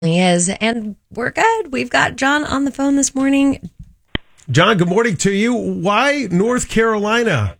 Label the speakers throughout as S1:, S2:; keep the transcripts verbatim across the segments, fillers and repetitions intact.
S1: is, and we're good. We've got John on the phone this morning.
S2: John, good morning to you. Why North Carolina?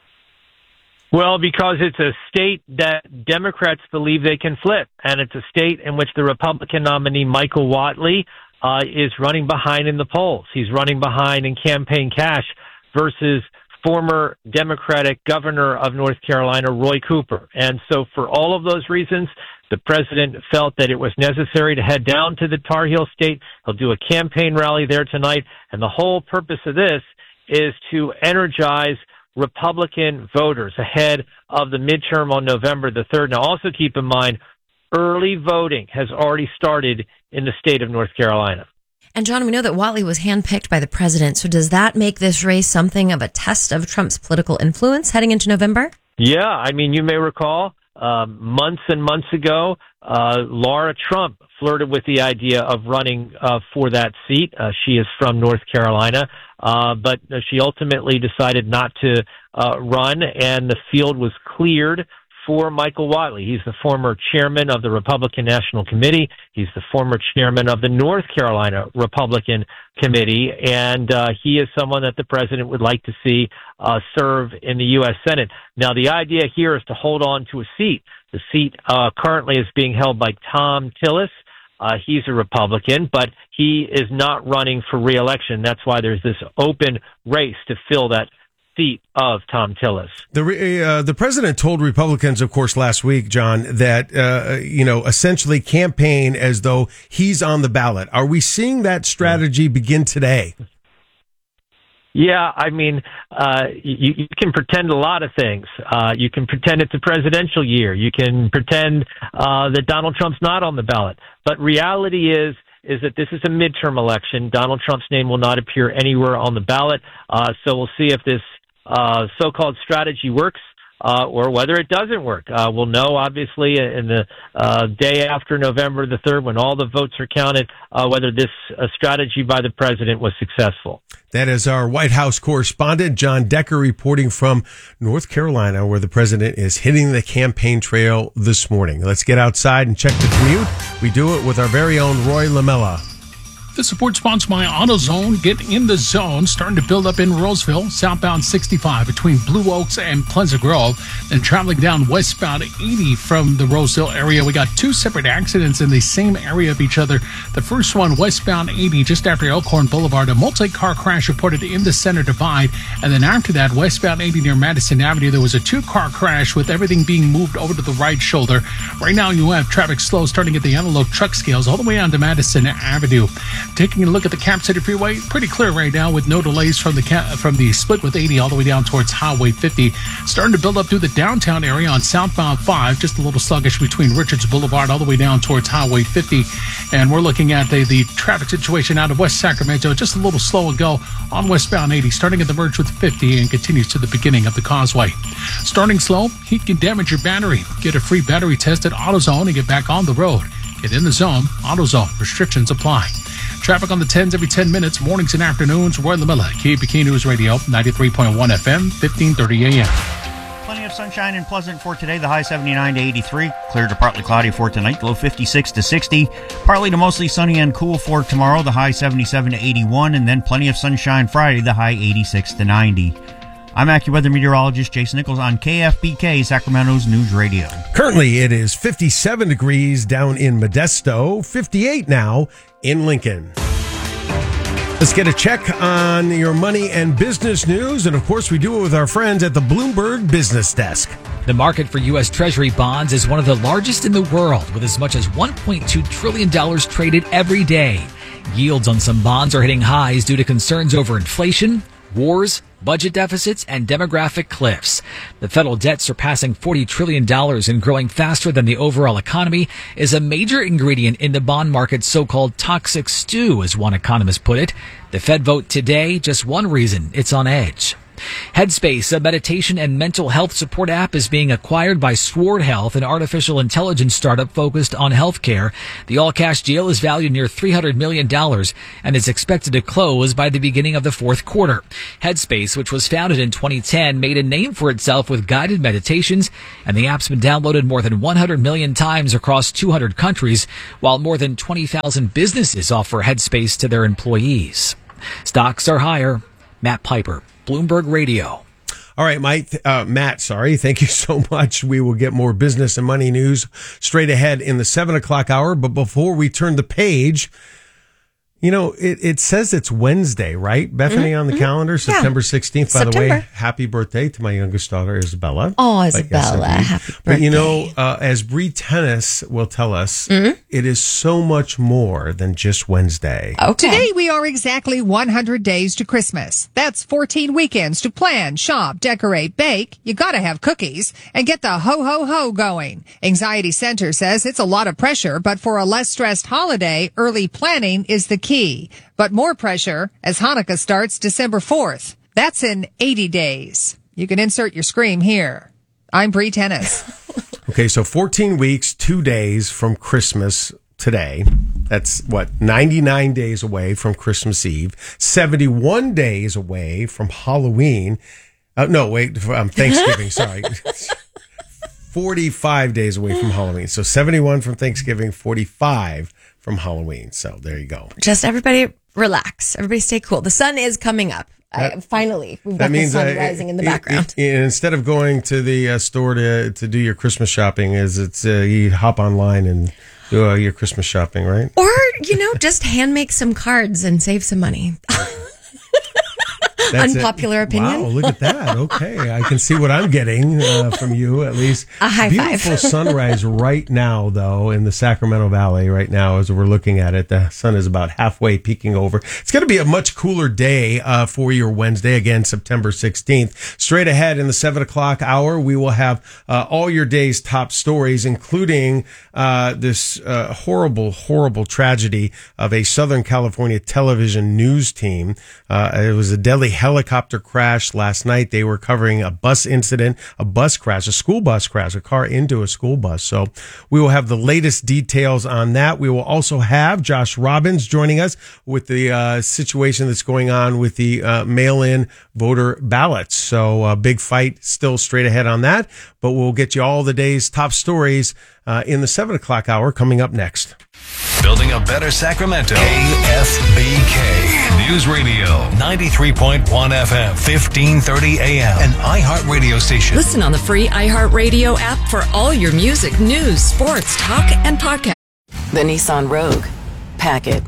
S3: Well, because it's a state that Democrats believe they can flip, and it's a state in which the Republican nominee, Michael Whatley, uh, is running behind in the polls. He's running behind in campaign cash versus former Democratic governor of North Carolina, Roy Cooper. And so for all of those reasons, the president felt that it was necessary to head down to the Tar Heel State. He'll do a campaign rally there tonight. And the whole purpose of this is to energize Republican voters ahead of the midterm on November the third. Now, also keep in mind, early voting has already started in the state of North Carolina.
S1: And John, we know that Whatley was handpicked by the president. So does that make this race something of a test of Trump's political influence heading into November?
S3: Yeah, I mean, you may recall um, months and months ago, uh, Laura Trump flirted with the idea of running uh, for that seat. Uh, she is from North Carolina, uh, but she ultimately decided not to uh, run, and the field was cleared for Michael Whatley. He's the former chairman of the Republican National Committee. He's the former chairman of the North Carolina Republican Committee, and uh, he is someone that the president would like to see uh, serve in the U S Senate. Now, the idea here is to hold on to a seat. The seat uh, currently is being held by Thom Tillis. Uh, he's a Republican, but he is not running for re-election. That's why there's this open race to fill that seat of Thom Tillis.
S2: The uh, the president told Republicans, of course, last week, John, that uh, you know essentially campaign as though he's on the ballot. Are we seeing that strategy begin today?
S3: Yeah, I mean, uh, you, you can pretend a lot of things. Uh, you can pretend it's a presidential year. You can pretend uh, that Donald Trump's not on the ballot. But reality is, is that this is a midterm election. Donald Trump's name will not appear anywhere on the ballot. Uh, so we'll see if this uh, so-called strategy works uh, or whether it doesn't work. Uh, we'll know, obviously, in the uh, day after November the third, when all the votes are counted, uh, whether this uh, strategy by the president was successful.
S2: That is our White House correspondent, John Decker, reporting from North Carolina, where the president is hitting the campaign trail this morning. Let's get outside and check the commute. We do it with our very own Roy Lamella.
S4: This support sponsored by AutoZone. Get in the zone. Starting to build up in Roseville, southbound sixty-five between Blue Oaks and Pleasant Grove. Then traveling down westbound eighty from the Roseville area. We got two separate accidents in the same area of each other. The first one, westbound eighty, just after Elkhorn Boulevard. A multi-car crash reported in the center divide. And then after that, westbound eighty near Madison Avenue, there was a two-car crash with everything being moved over to the right shoulder. Right now, you have traffic slow starting at the Antelope truck scales all the way on to Madison Avenue. Taking a look at the Cap City Freeway, pretty clear right now with no delays from the ca- from the split with eighty all the way down towards Highway fifty. Starting to build up through the downtown area on southbound five, just a little sluggish between Richards Boulevard all the way down towards Highway fifty. And we're looking at the, the traffic situation out of West Sacramento, just a little slow and go on westbound eighty, starting at the merge with fifty and continues to the beginning of the causeway. Starting slow, heat can damage your battery. Get a free battery test at AutoZone and get back on the road. Get in the zone. AutoZone. Restrictions apply. Traffic on the tens every ten minutes, mornings and afternoons. Roy Lamella, K B K News Radio, ninety-three point one F M, fifteen thirty A M.
S5: Plenty of sunshine and pleasant for today. The high seventy-nine to eighty-three. Clear to partly cloudy for tonight. Low fifty-six to sixty. Partly to mostly sunny and cool for tomorrow. The high seventy-seven to eighty-one. And then plenty of sunshine Friday. The high eighty-six to ninety. I'm AccuWeather meteorologist Jason Nichols on K F B K, Sacramento's News Radio.
S2: Currently, it is fifty-seven degrees down in Modesto, fifty-eight now in Lincoln. Let's get a check on your money and business news. And of course, we do it with our friends at the Bloomberg Business Desk.
S6: The market for U S. Treasury bonds is one of the largest in the world, with as much as one point two trillion dollars traded every day. Yields on some bonds are hitting highs due to concerns over inflation, wars, budget deficits, and demographic cliffs. The federal debt surpassing forty trillion dollars and growing faster than the overall economy is a major ingredient in the bond market's so-called toxic stew, as one economist put it. The Fed vote today, just one reason it's on edge. Headspace, a meditation and mental health support app, is being acquired by Sword Health, an artificial intelligence startup focused on healthcare. The all-cash deal is valued near three hundred million dollars and is expected to close by the beginning of the fourth quarter. Headspace, which was founded in twenty ten, made a name for itself with guided meditations, and the app's been downloaded more than one hundred million times across two hundred countries, while more than twenty thousand businesses offer Headspace to their employees. Stocks are higher. Matt Piper, Bloomberg Radio.
S2: All right, Mike, uh, Matt, sorry. Thank you so much. We will get more business and money news straight ahead in the seven o'clock hour. But before we turn the page, you know, it, it says it's Wednesday, right? Bethany mm-hmm. on the calendar, September sixteenth. By
S1: September.
S2: the way, happy birthday to my youngest daughter, Isabella.
S1: Oh, Isabella, yes, happy birthday.
S2: But you know, uh, as Bree Tennis will tell us, mm-hmm. it is so much more than just Wednesday.
S7: Okay. Today we are exactly one hundred days to Christmas. That's fourteen weekends to plan, shop, decorate, bake. You gotta have cookies and get the ho-ho-ho going. Anxiety Center says it's a lot of pressure, but for a less stressed holiday, early planning is the key. But more pressure as Hanukkah starts December fourth. That's in eighty days. You can insert your scream here. I'm Bree Tennis.
S2: Okay, so fourteen weeks, two days from Christmas today. That's what, ninety-nine days away from Christmas Eve, seventy-one days away from Halloween. Uh, no, wait, from Thanksgiving, sorry. forty-five days away from Halloween. So seventy-one from Thanksgiving, forty-five from Halloween. So there you go.
S1: Just everybody relax. Everybody stay cool. The sun is coming up. That, I, finally, we've got the sun uh, rising in the background.
S2: It, it, instead of going to the uh, store to to do your Christmas shopping, is it's uh, you hop online and do uh, your Christmas shopping, right?
S1: Or, you know, just hand make some cards and save some money.
S2: That's
S1: Unpopular
S2: it.
S1: opinion.
S2: Wow, look at that. Okay, I can see what I'm getting uh, from you, at least.
S1: A high
S2: Beautiful
S1: five.
S2: sunrise right now, though, in the Sacramento Valley right now as we're looking at it. The sun is about halfway peeking over. It's going to be a much cooler day uh, for your Wednesday, again, September sixteenth. Straight ahead in the seven o'clock hour, we will have uh, all your day's top stories, including uh, this uh, horrible, horrible tragedy of a Southern California television news team. Uh, it was a deadly helicopter crash last night. They were covering a bus incident, a bus crash, a school bus crash, a car into a school bus. So we will have the latest details on that. We will also have Josh Robbins joining us with the uh, situation that's going on with the uh, mail-in voter ballots. So a big fight still straight ahead on that, but we'll get you all the day's top stories uh, in the seven o'clock hour coming up next.
S8: Building a better Sacramento. K F B K News Radio, ninety-three point one F M, fifteen thirty A M, an iHeartRadio station.
S9: Listen on the free iHeartRadio app for all your music, news, sports, talk, and podcast.
S10: The Nissan Rogue. Pack it.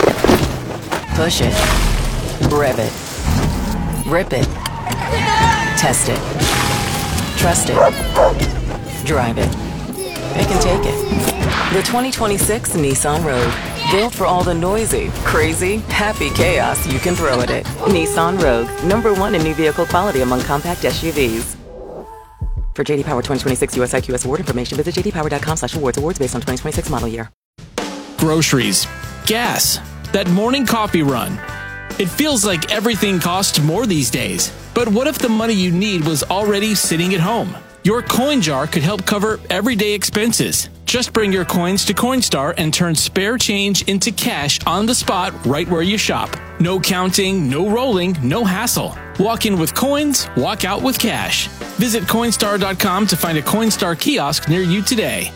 S10: Push it. Rev it. Rip it. Test it. Trust it. Drive it. It can take it. The twenty twenty-six Nissan Rogue. Built for all the noisy, crazy, happy chaos you can throw at it. Nissan Rogue. Number one in new vehicle quality among compact S U Vs. For J D Power twenty twenty-six U S I Q S award information, visit j d power dot com slash awards. Awards based on twenty twenty-six model year.
S11: Groceries. Gas. That morning coffee run. It feels like everything costs more these days. But what if the money you need was already sitting at home? Your coin jar could help cover everyday expenses. Just bring your coins to Coinstar and turn spare change into cash on the spot right where you shop. No counting, no rolling, no hassle. Walk in with coins, walk out with cash. Visit Coinstar dot com to find a Coinstar kiosk near you today.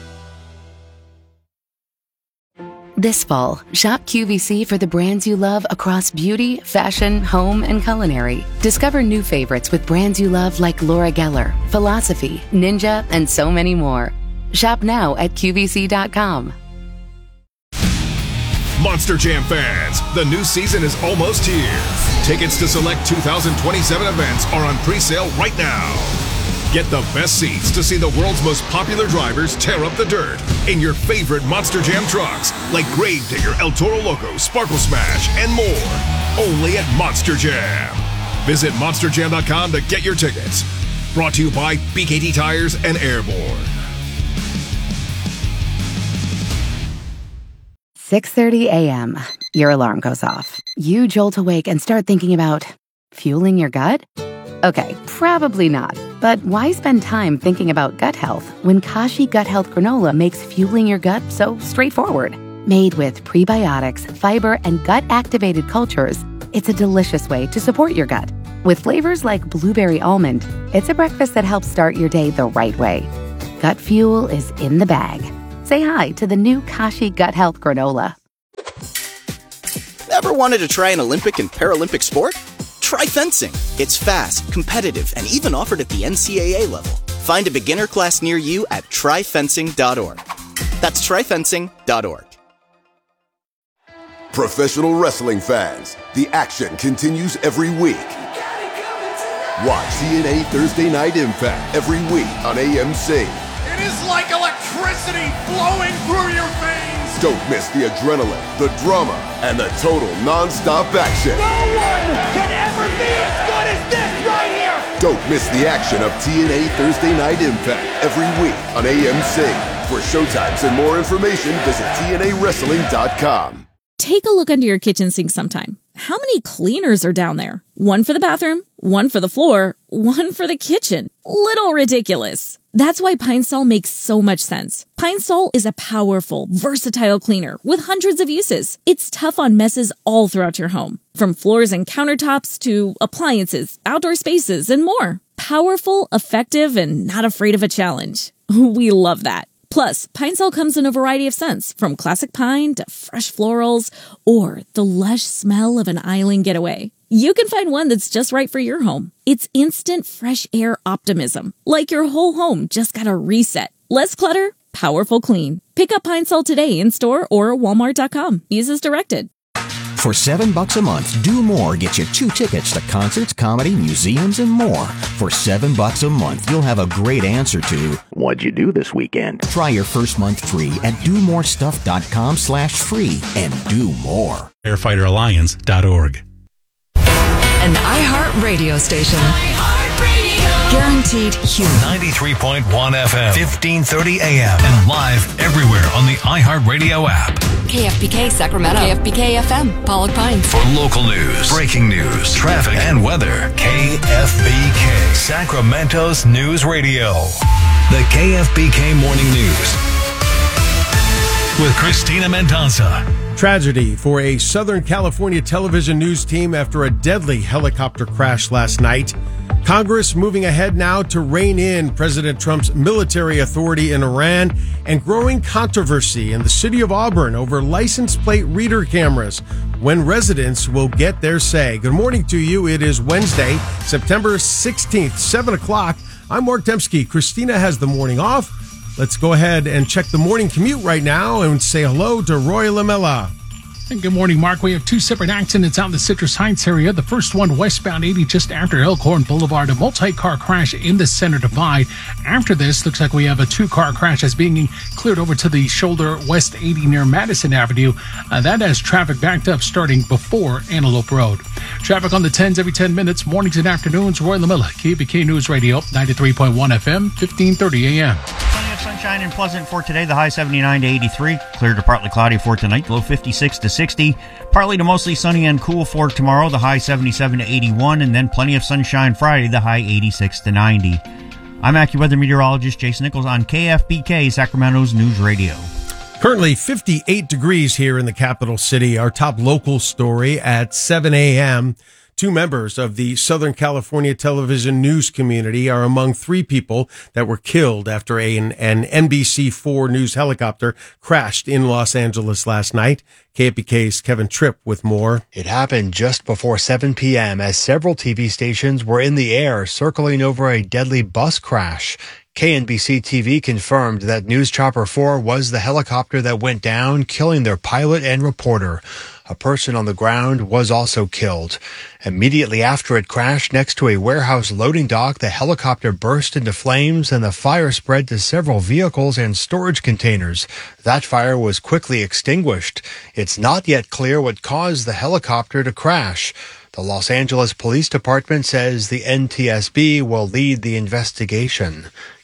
S12: This fall, shop Q V C for the brands you love across beauty, fashion, home, and culinary. Discover new favorites with brands you love like Laura Geller, Philosophy, Ninja, and so many more. Shop now at Q V C dot com.
S13: Monster Jam fans, the new season is almost here. Tickets to select two thousand twenty-seven events are on pre-sale right now. Get the best seats to see the world's most popular drivers tear up the dirt in your favorite Monster Jam trucks, like Gravedigger, El Toro Loco, Sparkle Smash, and more. Only at Monster Jam. Visit monster jam dot com to get your tickets. Brought to you by B K T Tires and Airborne.
S12: six thirty a.m. Your alarm goes off. You jolt awake and start thinking about fueling your gut? Okay, probably not. But why spend time thinking about gut health when Kashi Gut Health Granola makes fueling your gut so straightforward? Made with prebiotics, fiber, and gut-activated cultures, it's a delicious way to support your gut. With flavors like blueberry almond, it's a breakfast that helps start your day the right way. Gut fuel is in the bag. Say hi to the new Kashi Gut Health Granola.
S14: Ever wanted to try an Olympic and Paralympic sport? Try fencing. It's fast, competitive, and even offered at the N C A A level. Find a beginner class near you at try fencing dot org. That's try fencing dot org.
S15: Professional wrestling fans, the action continues every week. Watch T N A Thursday Night Impact every week on A M C.
S16: It is like electricity flowing through your veins.
S15: Don't miss the adrenaline, the drama, and the total non-stop action.
S16: No one can ever be as good as this right here.
S15: Don't miss the action of T N A Thursday Night Impact every week on A M C. For showtimes and more information, visit T N A wrestling dot com.
S17: Take a look under your kitchen sink sometime. How many cleaners are down there? One for the bathroom, one for the floor, one for the kitchen. Little ridiculous. That's why Pine Sol makes so much sense. Pine Sol is a powerful, versatile cleaner with hundreds of uses. It's tough on messes all throughout your home, from floors and countertops to appliances, outdoor spaces, and more. Powerful, effective, and not afraid of a challenge. We love that. Plus, Pine Sol comes in a variety of scents, from classic pine to fresh florals, or the lush smell of an island getaway. You can find one that's just right for your home. It's instant fresh air optimism, like your whole home just got a reset. Less clutter, powerful clean. Pick up Pine Sol today in store or walmart dot com. Use as directed.
S18: For seven bucks a month, Do More gets you two tickets to concerts, comedy, museums, and more. For seven bucks a month, you'll have a great answer to what'd you do this weekend? Try your first month free at do more stuff dot com slash free and do more.
S19: Firefighter Alliance dot org.
S9: An iHeart radio station. Guaranteed human.
S8: ninety-three point one F M, fifteen thirty A M, and live everywhere on the iHeartRadio app.
S9: K F B K Sacramento. K F B K F M, Pollock Pines.
S8: For local news, breaking news, traffic, and weather, K F B K, Sacramento's news radio. The K F B K Morning News with Christina Mendoza.
S2: Tragedy for a Southern California television news team after a deadly helicopter crash last night. Congress moving ahead now to rein in President Trump's military authority in Iran, and growing controversy in the city of Auburn over license plate reader cameras, when residents will get their say. Good morning to you. It is Wednesday, September sixteenth, seven o'clock. I'm Mark Dembski. Christina has the morning off. Let's go ahead and check the morning commute right now and say hello to Roy Lamella.
S4: And good morning, Mark. We have two separate accidents out in the Citrus Heights area. The first one westbound eighty just after Elkhorn Boulevard, a multi-car crash in the center divide. After this, looks like we have a two-car crash that's being cleared over to the shoulder west eighty near Madison Avenue. Uh, that has traffic backed up starting before Antelope Road. Traffic on the tens every ten minutes, mornings and afternoons. Roy Lamella, K B K News Radio, ninety-three point one F M, fifteen thirty A M.
S5: Plenty of sunshine and pleasant for today. The high seventy-nine to eighty-three. Clear to partly cloudy for tonight. Low fifty-six to sixty. Partly to mostly sunny and cool for tomorrow. The high seventy-seven to eighty-one. And then plenty of sunshine Friday. The high eighty-six to ninety. I'm AccuWeather meteorologist Jason Nichols on K F B K, Sacramento's News Radio.
S2: Currently fifty-eight degrees here in the capital city. Our top local story at seven A M. Two members of the Southern California television news community are among three people that were killed after a, an, an N B C four news helicopter crashed in Los Angeles last night. K F B K's Kevin Tripp with more.
S20: It happened just before seven p.m. as several T V stations were in the air circling over a deadly bus crash. K N B C T V confirmed that News Chopper four was the helicopter that went down, killing their pilot and reporter. A person on the ground was also killed. Immediately after it crashed next to a warehouse loading dock, the helicopter burst into flames and the fire spread to several vehicles and storage containers. That fire was quickly extinguished. It's not yet clear what caused the helicopter to crash. The Los Angeles Police Department says the N T S B will lead the investigation.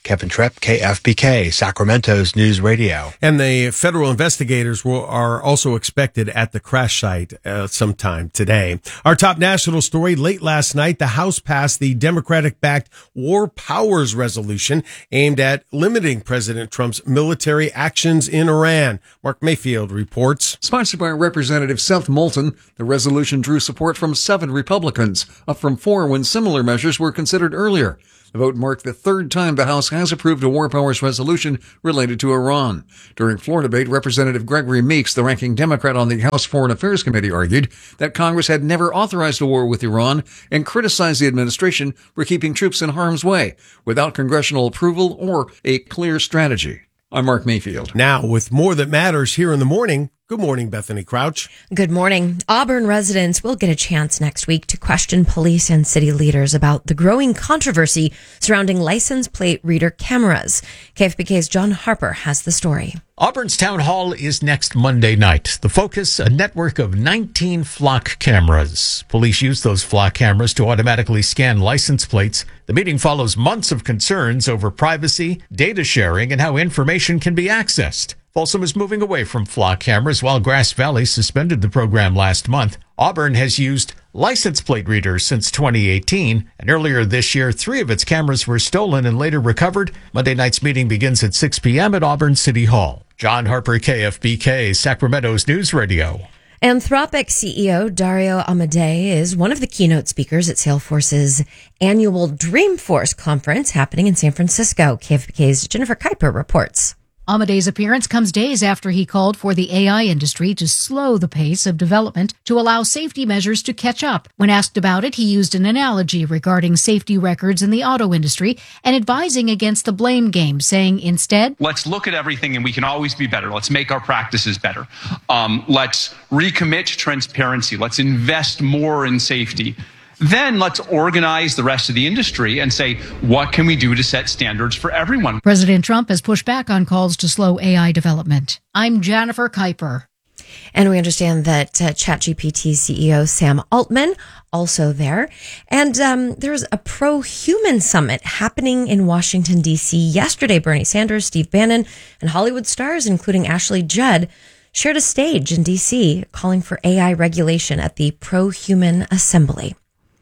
S20: Kevin Tripp, K F B K, Sacramento's News Radio.
S2: And the federal investigators will, are also expected at the crash site uh, sometime today. Our top national story: late last night, the House passed the Democratic-backed War Powers Resolution aimed at limiting President Trump's military actions in Iran. Mark Mayfield reports.
S21: Sponsored by Representative Seth Moulton, the resolution drew support from seven Republicans, up from four when similar measures were considered earlier. The vote marked the third time the House has approved a war powers resolution related to Iran. During floor debate, Representative Gregory Meeks, the ranking Democrat on the House Foreign Affairs Committee, argued that Congress had never authorized a war with Iran and criticized the administration for keeping troops in harm's way without congressional approval or a clear strategy. I'm Mark Mayfield.
S2: Now, with more that matters here in the morning. Good morning, Bethany Crouch.
S1: Good morning. Auburn residents will get a chance next week to question police and city leaders about the growing controversy surrounding license plate reader cameras. K F B K's John Harper has the story.
S22: Auburn's Town Hall is next Monday night. The focus, a network of nineteen flock cameras. Police use those flock cameras to automatically scan license plates. The meeting follows months of concerns over privacy, data sharing, and how information can be accessed. Folsom is moving away from flock cameras while Grass Valley suspended the program last month. Auburn has used license plate readers since twenty eighteen, and earlier this year, three of its cameras were stolen and later recovered. Monday night's meeting begins at six p.m. at Auburn City Hall. John Harper, K F B K, Sacramento's News Radio.
S1: Anthropic C E O Dario Amodei is one of the keynote speakers at Salesforce's annual Dreamforce conference happening in San Francisco. K F B K's Jennifer Kuiper reports.
S23: Amodei's appearance comes days after he called for the A I industry to slow the pace of development to allow safety measures to catch up. When asked about it, he used an analogy regarding safety records in the auto industry and advising against the blame game, saying instead,
S24: let's look at everything and we can always be better. Let's make our practices better. Um, let's recommit to transparency. Let's invest more in safety. Then let's organize the rest of the industry and say, what can we do to set standards for everyone?
S23: President Trump has pushed back on calls to slow A I development. I'm Jennifer Kuiper.
S1: And we understand that uh, ChatGPT C E O Sam Altman also there. And um, there's a pro-human summit happening in Washington, D C yesterday. Bernie Sanders, Steve Bannon, and Hollywood stars, including Ashley Judd, shared a stage in D C calling for A I regulation at the Pro-Human Assembly.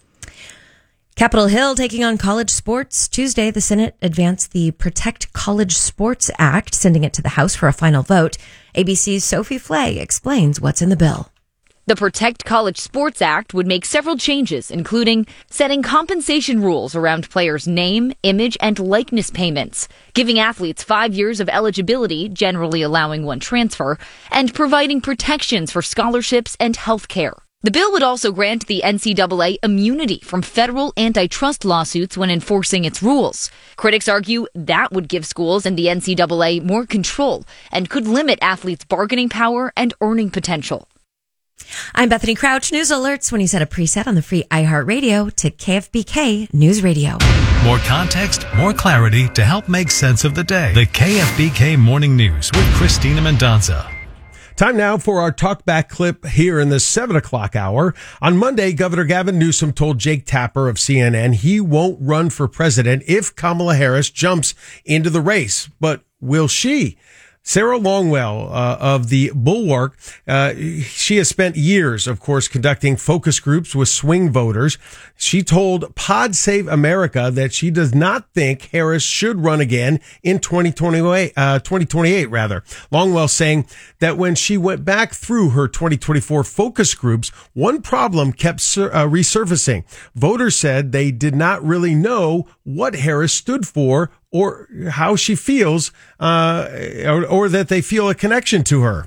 S1: Capitol Hill taking on college sports. Tuesday, the Senate advanced the Protect College Sports Act, sending it to the House for a final vote. A B C's Sophie Flay explains what's in the bill.
S25: The Protect College Sports Act would make several changes, including setting compensation rules around players' name, image, and likeness payments, giving athletes five years of eligibility, generally allowing one transfer, and providing protections for scholarships and health care. The bill would also grant the N C double A immunity from federal antitrust lawsuits when enforcing its rules. Critics argue that would give schools and the N C double A more control and could limit athletes' bargaining power and earning potential.
S1: I'm Bethany Crouch. News alerts when you set a preset on the free iHeartRadio to K F B K News Radio.
S19: More context, more clarity to help make sense of the day. The K F B K Morning News with Christina Mendonca.
S2: Time now for our talkback clip here in the seven o'clock hour. On Monday, Governor Gavin Newsom told Jake Tapper of C N N he won't run for president if Kamala Harris jumps into the race. But will she? Sarah Longwell uh, of the Bulwark, uh, she has spent years, of course, conducting focus groups with swing voters. She told Pod Save America that she does not think Harris should run again in twenty twenty-eight, uh, twenty twenty-eight rather. Longwell saying that when she went back through her twenty twenty-four focus groups, one problem kept sur- uh, resurfacing. Voters said they did not really know what Harris stood for or how she feels, uh, or, or that they feel a connection to her.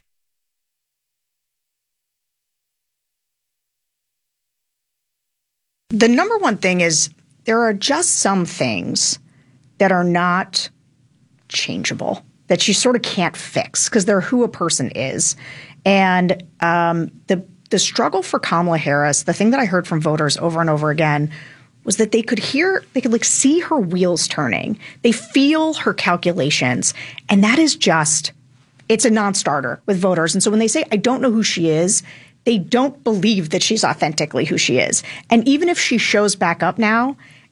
S26: The number one thing is there are just some things that are not changeable, that you sort of can't fix because they're who a person is. And um, the the struggle for Kamala Harris, the thing that I heard from voters over and over again was that they could hear, they could like see her wheels turning. They feel her calculations. And that is just, it's a non-starter with voters. And so when they say, I don't know who she is, they don't believe that she's authentically who she is. And even if she shows back up now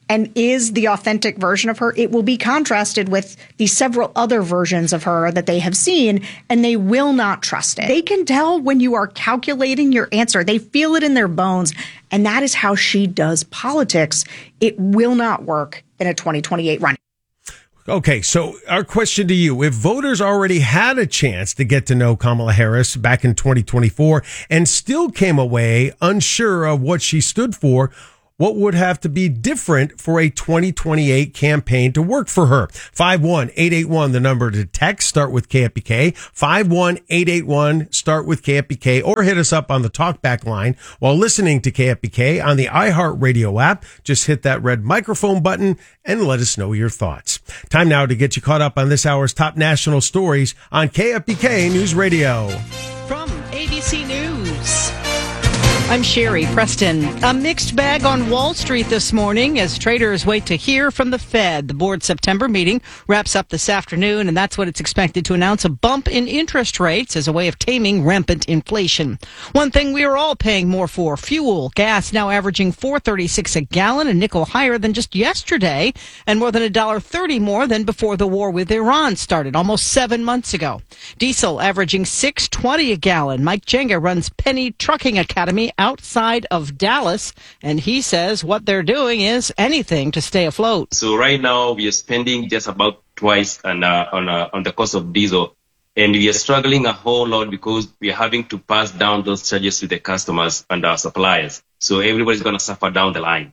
S26: and is the authentic version of her, it will be contrasted with the several other versions of her that they have seen, and they will not trust it. They can tell when you are calculating your answer. They feel it in their bones, and that is how she does politics. It will not work in a twenty twenty-eight run.
S2: Okay, so our question to you, if voters already had a chance to get to know Kamala Harris back in twenty twenty-four and still came away unsure of what she stood for, what would have to be different for a twenty twenty-eight campaign to work for her? five one eight eight one, the number to text, start with K F B K. five one eight eight one, start with K F B K, or hit us up on the talkback line while listening to K F B K on the iHeartRadio app. Just hit that red microphone button and let us know your thoughts. Time now to get you caught up on this hour's top national stories on K F B K News Radio.
S3: From A B C News, I'm Sherry Preston. A mixed bag on Wall Street this morning as traders wait to hear from the Fed. The board's September meeting wraps up this afternoon, and that's what it's expected to announce, a bump in interest rates as a way of taming rampant inflation. One thing we are all paying more for, fuel. Gas now averaging four dollars and thirty-six cents a gallon, a nickel higher than just yesterday, and more than one dollar and thirty cents more than before the war with Iran started almost seven months ago. Diesel averaging six dollars and twenty cents a gallon. Mike Jenga runs Penny Trucking Academy outside of Dallas, and he says what they're doing is anything to stay afloat.
S6: So right now we are spending just about twice on uh, on uh, on the cost of diesel, and we are struggling a whole lot because we are having to pass down those charges to the customers and our suppliers. So everybody's going to suffer down the line.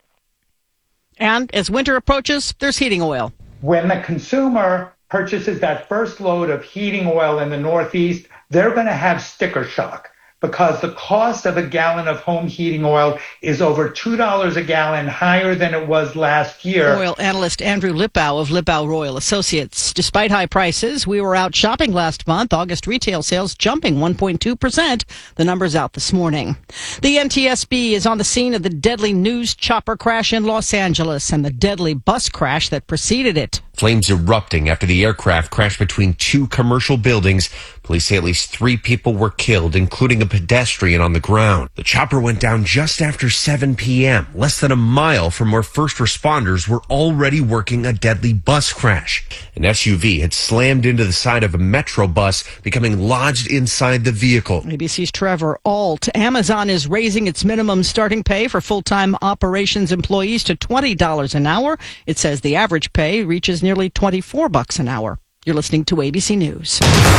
S3: And as winter approaches, there's heating oil.
S7: When the consumer purchases that first load of heating oil in the Northeast, they're going to have sticker shock, because the cost of a gallon of home heating oil is over two dollars a gallon higher than it was last year.
S3: Oil analyst Andrew Lippow of Lippow Royal Associates. Despite high prices, we were out shopping last month. August retail sales jumping one point two percent. The numbers out this morning. The N T S B is on the scene of the deadly news chopper crash in Los Angeles and the deadly bus crash that preceded it.
S10: Flames erupting after the aircraft crashed between two commercial buildings. Police say at least three people were killed, including a pedestrian on the ground. The chopper went down just after seven p.m., less than a mile from where first responders were already working a deadly bus crash. An S U V had slammed into the side of a Metro bus, becoming lodged inside the vehicle.
S3: A B C's Trevor Ault. Amazon is raising its minimum starting pay for full-time operations employees to twenty dollars an hour. It says the average pay reaches nearly twenty-four bucks an hour. You're listening to A B C News.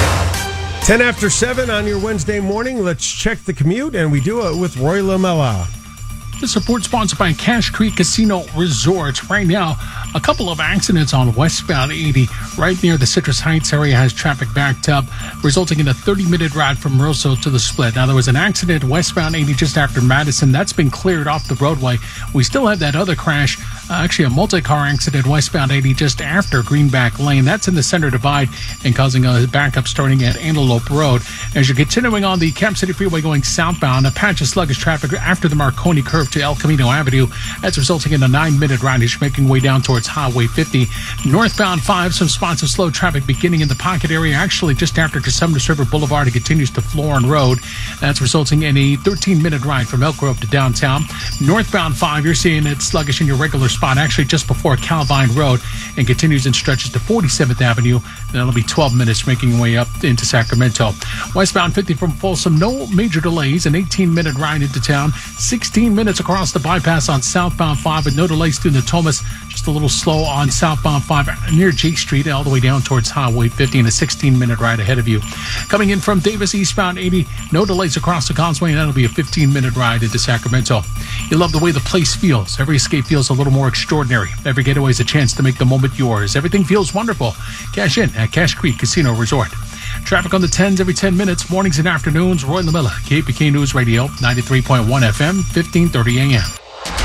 S2: ten after seven on your Wednesday morning. Let's check the commute, and we do it with Roy Lamella.
S4: This report sponsored by Cache Creek Casino Resort. Right now, a couple of accidents on westbound eighty right near the Citrus Heights area has traffic backed up, resulting in a thirty-minute ride from Roseau to the split. Now, there was an accident westbound eighty just after Madison. That's been cleared off the roadway. We still have that other crash, uh, actually a multi-car accident westbound eighty just after Greenback Lane. That's in the center divide and causing a backup starting at Antelope Road. As you're continuing on the Camp City Freeway going southbound, a patch of sluggish traffic after the Marconi curve to El Camino Avenue. That's resulting in a nine-minute ride as you're making way down towards Highway fifty. Northbound five, some spots of slow traffic beginning in the Pocket area, actually just after Casumnes River Boulevard. It continues to Florin Road. That's resulting in a thirteen-minute ride from Elk Grove to downtown. Northbound five, you're seeing it sluggish in your regular spot, actually just before Calvine Road, and continues and stretches to forty-seventh Avenue. That'll be twelve minutes making your way up into Sacramento. Westbound fifty from Folsom, no major delays, an eighteen-minute ride into town. sixteen minutes across the bypass on southbound five, with no delays through Natomas. Just a little slow on southbound five near J Street, all the way down towards Highway fifty, and a sixteen-minute ride ahead of you. Coming in from Davis eastbound eighty, no delays across the Causeway, and that'll be a fifteen-minute ride into Sacramento. You love the way the place feels. Every escape feels a little more extraordinary. Every getaway is a chance to make the moment yours. Everything feels wonderful. Cash in at Cache Creek Casino Resort. Traffic on the tens every ten minutes, mornings and afternoons. Roy Lamella, K F B K News Radio, ninety-three point one F M, fifteen thirty A M.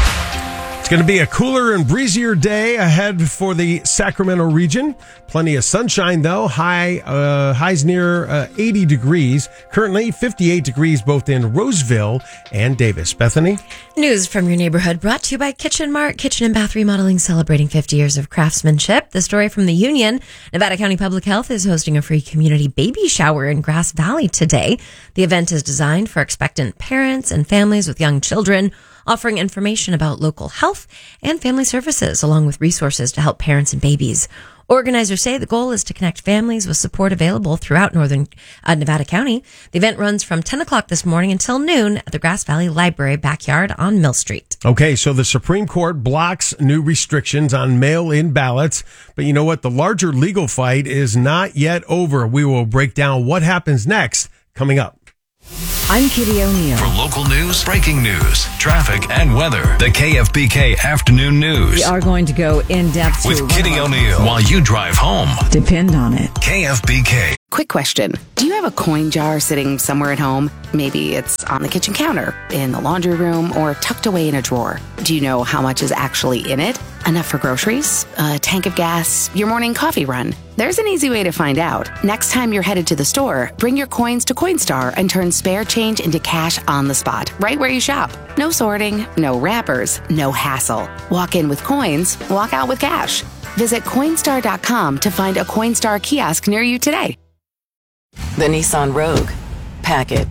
S2: It's going to be a cooler and breezier day ahead for the Sacramento region. Plenty of sunshine, though. High uh, highs near uh, eighty degrees. Currently fifty-eight degrees both in Roseville and Davis. Bethany?
S1: News from your neighborhood brought to you by Kitchen Mart, kitchen and bath remodeling, celebrating fifty years of craftsmanship. The story from the Union. Nevada County Public Health is hosting a free community baby shower in Grass Valley today. The event is designed for expectant parents and families with young children. offering information about local health and family services, along with resources to help parents and babies. Organizers say the goal is to connect families with support available throughout northern uh, Nevada County. The event runs from ten o'clock this morning until noon at the Grass Valley Library backyard on Mill Street.
S2: Okay, so the Supreme Court blocks new restrictions on mail-in ballots. But you know what? The larger legal fight is not yet over. We will break down what happens next coming up.
S11: I'm Kitty O'Neill.
S8: For local news, breaking news, traffic, and weather, the K F B K Afternoon News.
S11: We are going to go in depth
S8: with Kitty O'Neill while you drive home.
S11: Depend on it.
S8: K F B K.
S12: Quick question. Do you have a coin jar sitting somewhere at home? Maybe it's on the kitchen counter, in the laundry room, or tucked away in a drawer. Do you know how much is actually in it? Enough for groceries, a tank of gas, your morning coffee run? There's an easy way to find out. Next time you're headed to the store, bring your coins to Coinstar and turn spare change into cash on the spot, right where you shop. No sorting, no wrappers, no hassle. Walk in with coins, walk out with cash. Visit Coinstar dot com to find a Coinstar kiosk near you today.
S11: The Nissan Rogue. Pack it.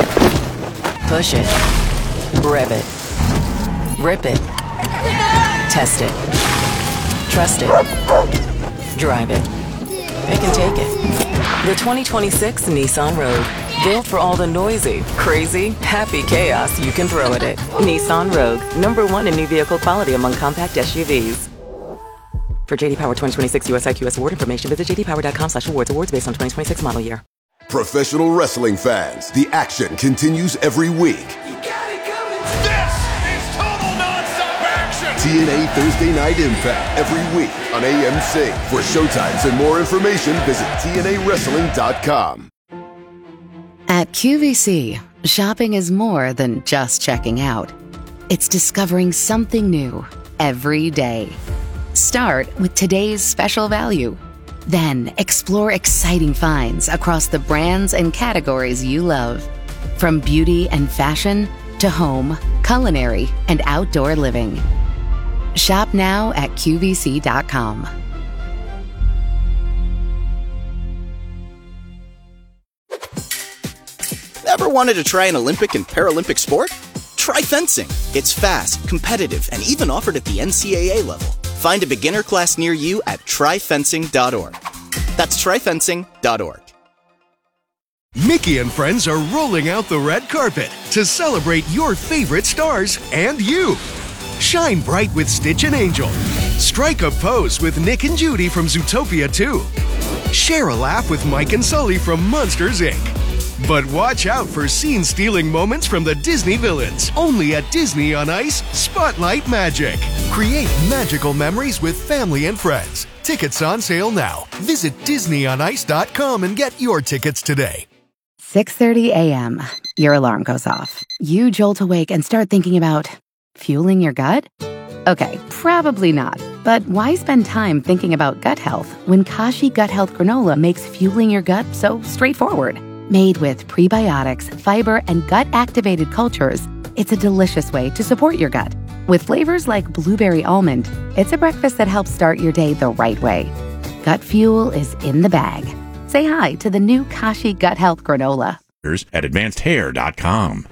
S11: Push it. Rev it. Rip it. Test it. Trust it. Drive it. It can take it. The twenty twenty-six Nissan Rogue. Built for all the noisy, crazy, happy chaos you can throw at it. Nissan Rogue. Number one in new vehicle quality among compact S U Vs. For J D Power twenty twenty-six U S I Q S award information, visit j d power dot com slash awards. Awards based on twenty twenty-six model year.
S13: Professional wrestling fans, the action continues every week.
S14: You got it coming. This is total nonstop action.
S13: T N A Thursday Night Impact every week on A M C. For showtimes and more information, visit T N A wrestling dot com.
S12: At Q V C, shopping is more than just checking out. It's discovering something new every day. Start with today's special value. Then explore exciting finds across the brands and categories you love. From beauty and fashion to home, culinary, and outdoor living. Shop now at Q V C dot com.
S15: Ever wanted to try an Olympic and Paralympic sport? Try fencing. It's fast, competitive, and even offered at the N C A A level. Find a beginner class near you at try fencing dot org. That's try fencing dot org.
S16: Mickey and friends are rolling out the red carpet to celebrate your favorite stars and you. Shine bright with Stitch and Angel. Strike a pose with Nick and Judy from Zootopia two. Share a laugh with Mike and Sully from Monsters, Incorporated. But watch out for scene-stealing moments from the Disney villains. Only at Disney on Ice Spotlight Magic. Create magical memories with family and friends. Tickets on sale now. Visit disney on ice dot com and get your tickets today.
S12: six thirty a.m. Your alarm goes off. You jolt awake and start thinking about fueling your gut? Okay, probably not. But why spend time thinking about gut health when Kashi Gut Health Granola makes fueling your gut so straightforward? Made with prebiotics, fiber, and gut-activated cultures, it's a delicious way to support your gut. With flavors like blueberry almond, it's a breakfast that helps start your day the right way. Gut fuel is in the bag. Say hi to the new Kashi Gut Health Granola.
S27: At advanced hair dot com.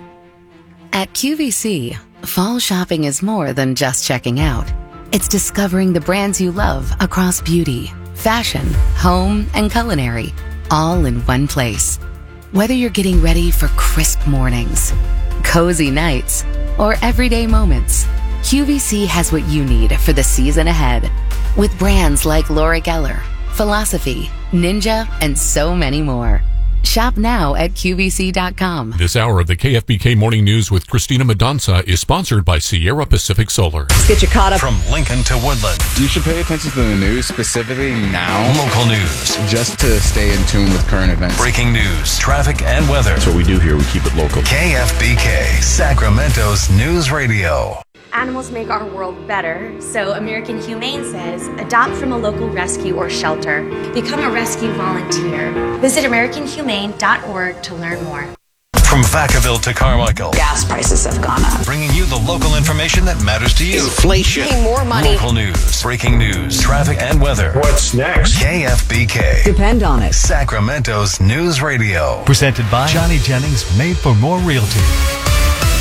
S12: At Q V C, fall shopping is more than just checking out. It's discovering the brands you love across beauty, fashion, home, and culinary, all in one place. Whether you're getting ready for crisp mornings, cozy nights, or everyday moments, Q V C has what you need for the season ahead. With brands like Laura Geller, Philosophy, Ninja, and so many more. Shop now at Q V C dot com.
S28: This hour of the K F B K Morning News with Christina Medonza is sponsored by Sierra Pacific Solar.
S11: Let's get you caught up.
S8: From Lincoln to Woodland.
S29: You should pay attention to the news, specifically now.
S8: Local news.
S29: Just to stay in tune with current events.
S8: Breaking news, traffic, and weather.
S29: That's what we do here. We keep it local.
S8: K F B K, Sacramento's News Radio.
S30: Animals make our world better, so American Humane says, adopt from a local rescue or shelter. Become a rescue volunteer. Visit American Humane dot org to learn more.
S8: From Vacaville to Carmichael.
S30: Gas prices have gone up.
S8: Bringing you the local information that matters to you.
S30: Inflation. Paying more money.
S8: Local news, breaking news, traffic, and weather.
S29: What's next?
S8: K F B K.
S11: Depend on it.
S8: Sacramento's News Radio.
S19: Presented by Johnny Jennings, Made for More Realty.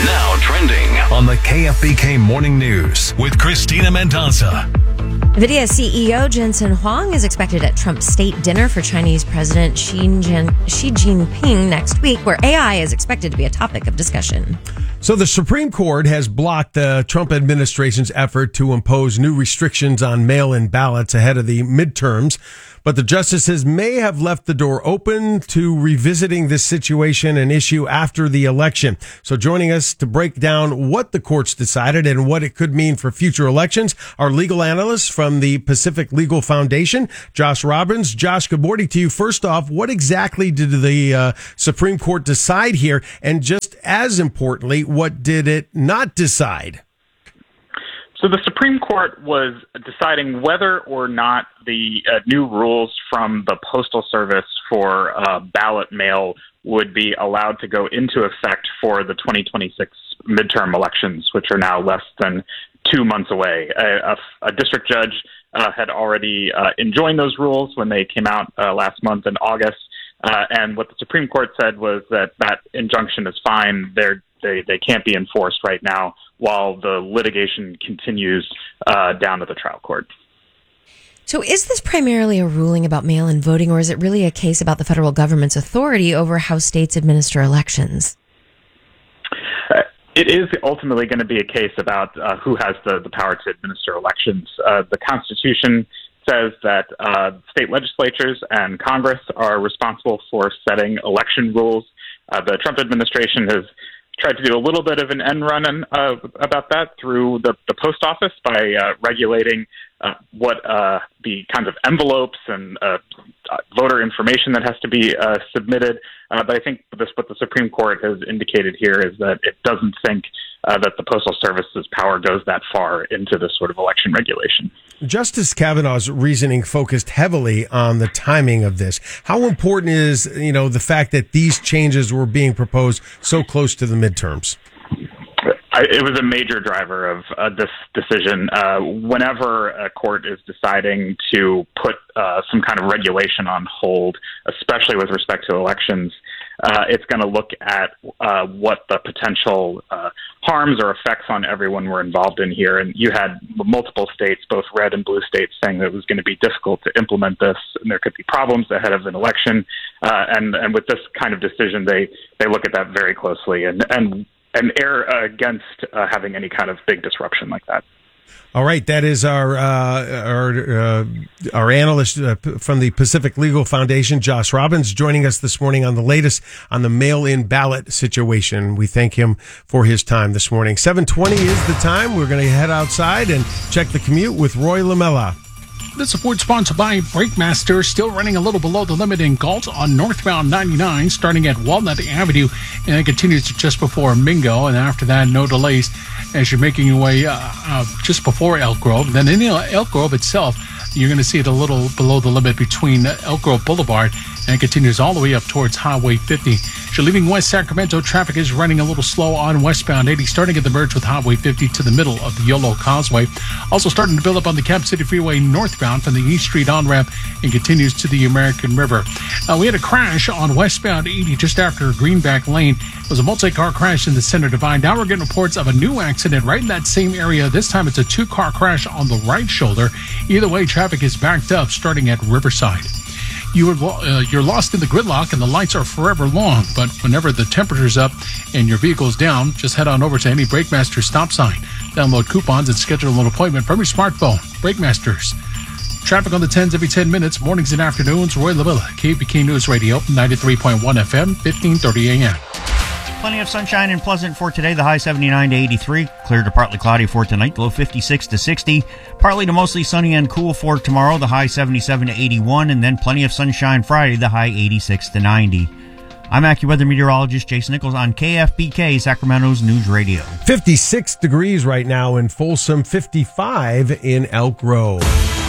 S8: Now trending on the K F B K Morning News with Christina Mendonça.
S1: NVIDIA C E O Jensen Huang is expected at Trump's state dinner for Chinese President Xi, Jin- Xi Jinping next week, where A I is expected to be a topic of discussion.
S2: So the Supreme Court has blocked the Trump administration's effort to impose new restrictions on mail-in ballots ahead of the midterms. But the justices may have left the door open to revisiting this situation and issue after the election. So joining us to break down what the courts decided and what it could mean for future elections, our legal analyst from the Pacific Legal Foundation, Josh Robbins. Josh, good morning to you. First off, what exactly did the uh, Supreme Court decide here? And just as importantly, what did it not decide?
S5: So the Supreme Court was deciding whether or not the uh, new rules from the Postal Service for uh, ballot mail would be allowed to go into effect for the twenty twenty-six midterm elections, which are now less than two months away. A, a, a district judge uh, had already uh, enjoined those rules when they came out uh, last month in August. Uh, and what the Supreme Court said was that that injunction is fine. They're, they they can't be enforced right now while the litigation continues uh, down to the trial court.
S1: So is this primarily a ruling about mail-in voting, or is it really a case about the federal government's authority over how states administer elections?
S5: Uh, it is ultimately going to be a case about uh, who has the, the power to administer elections. Uh, the Constitution says that uh, state legislatures and Congress are responsible for setting election rules. Uh, the Trump administration has tried to do a little bit of an end run on, uh, about that through the, the post office by uh, regulating uh, what uh, the kinds of envelopes and uh, voter information that has to be uh, submitted. Uh, but I think this, what the Supreme Court has indicated here is that it doesn't think uh, that the Postal Service's power goes that far into this sort of election regulation.
S2: Justice Kavanaugh's reasoning focused heavily on the timing of this. How important is, you know, the fact that these changes were being proposed so close to the midterms?
S5: I, it was a major driver of uh, this decision. Uh, whenever a court is deciding to put uh, some kind of regulation on hold, especially with respect to elections, uh, it's going to look at uh, what the potential uh, harms or effects on everyone were involved in here. And you had multiple states, both red and blue states, saying that it was going to be difficult to implement this and there could be problems ahead of an election. Uh, and, and with this kind of decision, they, they look at that very closely and, and and err against uh, having any kind of big disruption like that.
S2: All right, that is our uh, our uh, our analyst uh, from the Pacific Legal Foundation, Josh Robbins, joining us this morning on the latest on the mail-in ballot situation. We thank him for his time this morning. seven twenty is the time. We're going to head outside and check the commute with Roy Lamella.
S4: This support sponsored by Breakmaster, still running a little below the limit in Galt on northbound ninety-nine, starting at Walnut Avenue, and it continues to just before Mingo, and after that, no delays as you're making your way uh, uh, just before Elk Grove. Then in Elk Grove itself, you're going to see it a little below the limit between Elk Grove Boulevard, and it continues all the way up towards Highway fifty. As you're leaving West Sacramento, traffic is running a little slow on westbound eighty, starting at the merge with Highway fifty to the middle of the Yolo Causeway. Also starting to build up on the Cap City Freeway northbound from the East Street on-ramp and continues to the American River. Uh, we had a crash on westbound eighty just after Greenback Lane. It was a multi-car crash in the center divide. Now we're getting reports of a new accident right in that same area. This time it's a two-car crash on the right shoulder. Either way, traffic is backed up starting at Riverside. You are, uh, you're lost in the gridlock and the lights are forever long, but whenever the temperature's up and your vehicle's down, just head on over to any Breakmaster stop sign. Download coupons and schedule an appointment from your smartphone. Breakmasters. Traffic on the tens every ten minutes, mornings and afternoons. Roy Lavilla, K B K News Radio, ninety-three point one F M, fifteen thirty A M.
S9: Plenty of sunshine and pleasant for today. The high seventy-nine to eighty-three. Clear to partly cloudy for tonight. Low fifty-six to sixty. Partly to mostly sunny and cool for tomorrow. The high seventy-seven to eighty-one. And then plenty of sunshine Friday. The high eighty-six to ninety. I'm AccuWeather meteorologist Jason Nichols on K F B K, Sacramento's News Radio.
S2: fifty-six degrees right now in Folsom, fifty-five in Elk Grove.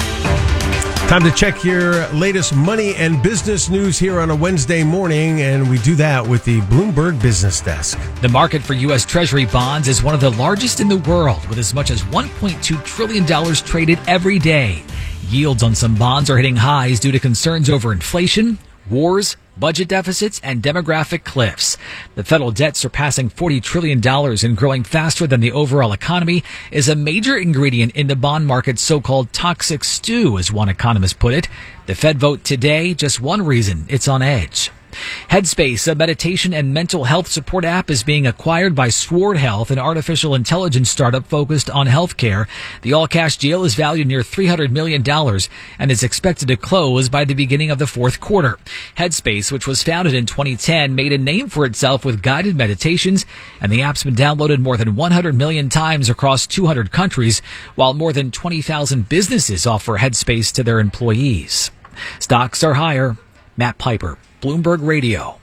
S2: Time to check your latest money and business news here on a Wednesday morning, and we do that with the Bloomberg Business Desk.
S17: The market for U S. Treasury bonds is one of the largest in the world, with as much as one point two trillion dollars traded every day. Yields on some bonds are hitting highs due to concerns over inflation, wars, budget deficits, and demographic cliffs. The federal debt surpassing forty trillion dollars and growing faster than the overall economy is a major ingredient in the bond market's so-called toxic stew, as one economist put it. The Fed vote today, just one reason it's on edge. Headspace, a meditation and mental health support app, is being acquired by Sword Health, an artificial intelligence startup focused on healthcare. The all-cash deal is valued near three hundred million dollars and is expected to close by the beginning of the fourth quarter. Headspace, which was founded in twenty ten, made a name for itself with guided meditations, and the app's been downloaded more than one hundred million times across two hundred countries, while more than twenty thousand businesses offer Headspace to their employees. Stocks are higher. Matt Piper, Bloomberg Radio.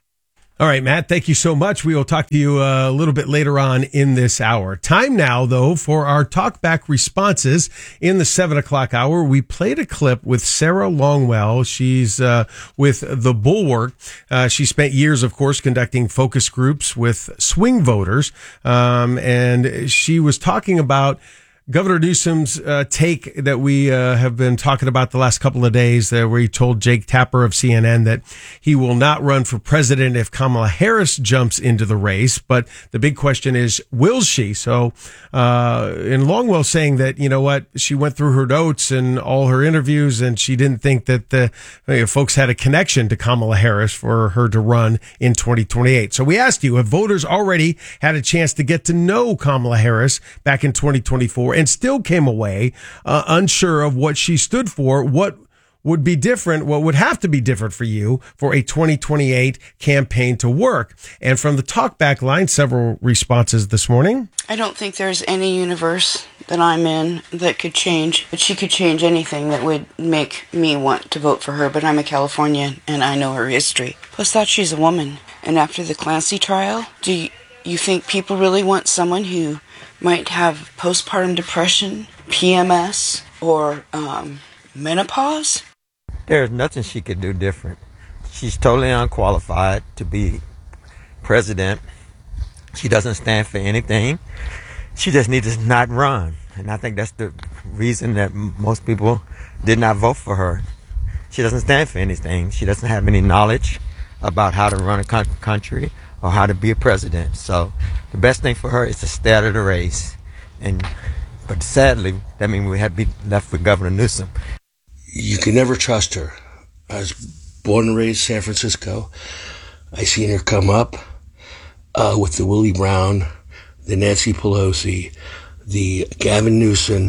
S2: All right, Matt, thank you so much. We will talk to you a little bit later on in this hour. Time now, though, for our talkback responses in the seven o'clock hour. We played a clip with Sarah Longwell. She's uh, with The Bulwark. Uh, she spent years, of course, conducting focus groups with swing voters. Um, and she was talking about Governor Newsom's uh, take that we uh, have been talking about the last couple of days, uh, where he told Jake Tapper of C N N that he will not run for president if Kamala Harris jumps into the race. But the big question is, will she? So, uh, in Longwell saying that, you know what, she went through her notes and all her interviews, and she didn't think that the you know, folks had a connection to Kamala Harris for her to run in twenty twenty-eight. So we asked you, have voters already had a chance to get to know Kamala Harris back in twenty twenty-four? And still came away uh, unsure of what she stood for? What would be different? What would have to be different for you for a twenty twenty-eight campaign to work? And from the talkback line, several responses this morning.
S6: I don't think there's any universe that I'm in that could change, but she could change anything that would make me want to vote for her. But I'm a Californian and I know her history. Plus that she's a woman. And after the Clancy trial, do you, you think people really want someone who might have postpartum depression, P M S, or um, menopause?
S7: There's nothing she could do different. She's totally unqualified to be president. She doesn't stand for anything. She just needs to not run. And I think that's the reason that most people did not vote for her. She doesn't stand for anything. She doesn't have any knowledge about how to run a country or how to be a president. So the best thing for her is to stay out of the race. And but sadly, that means we have to be left with Governor Newsom.
S18: You can never trust her. I was born and raised in San Francisco. I seen her come up uh, with the Willie Brown, the Nancy Pelosi, the Gavin Newsom,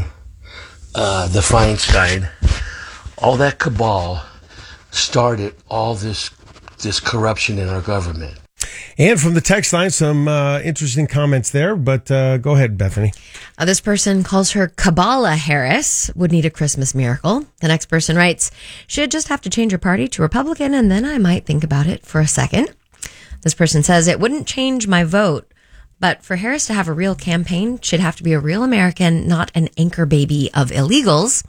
S18: uh, the Feinstein. All that cabal started all this this corruption in our government.
S2: And from the text line, some uh, interesting comments there, but uh, go ahead, Bethany.
S1: Uh, this person calls her Kabbalah Harris, would need a Christmas miracle. The next person writes, should just have to change her party to Republican, and then I might think about it for a second. This person says, it wouldn't change my vote, but for Harris to have a real campaign, she'd have to be a real American, not an anchor baby of illegals.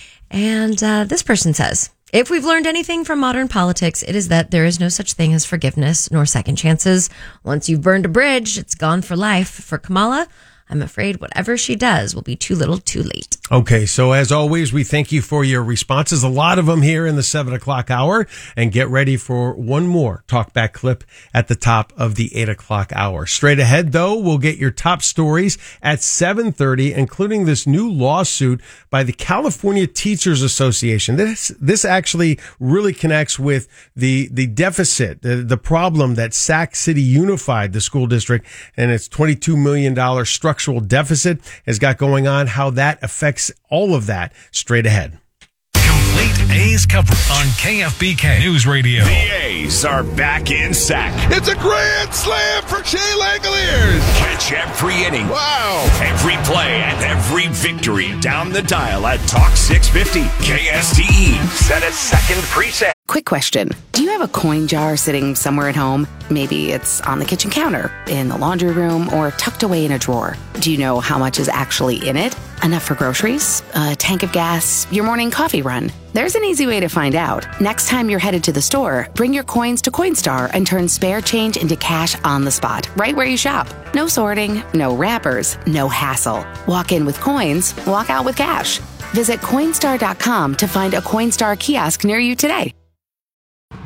S1: And uh, this person says, if we've learned anything from modern politics, it is that there is no such thing as forgiveness nor second chances. Once you've burned a bridge, it's gone for life. For Kamala, I'm afraid whatever she does will be too little too late.
S2: Okay, so as always, we thank you for your responses. A lot of them here in the seven o'clock hour. And get ready for one more talkback clip at the top of the eight o'clock hour. Straight ahead, though, we'll get your top stories at seven thirty, including this new lawsuit by the California Teachers Association. This this actually really connects with the the deficit, the, the problem that Sac City Unified, the school district, and its twenty-two million dollars structural deficit has got going on, how that affects all of that. Straight ahead.
S19: Complete A's coverage on K F B K News Radio.
S14: The A's are back in Sac. It's a grand slam for Shea Langoliers. Catch every inning. Wow. Every play and every victory down the dial at Talk six fifty. K S T E. Set a second preset.
S12: Quick question. Do you have a coin jar sitting somewhere at home? Maybe it's on the kitchen counter, in the laundry room, or tucked away in a drawer. Do you know how much is actually in it? Enough for groceries, a tank of gas, your morning coffee run? There's an easy way to find out. Next time you're headed to the store, bring your coins to Coinstar and turn spare change into cash on the spot, right where you shop. No sorting, no wrappers, no hassle. Walk in with coins, walk out with cash. Visit Coinstar dot com to find a Coinstar kiosk near you today.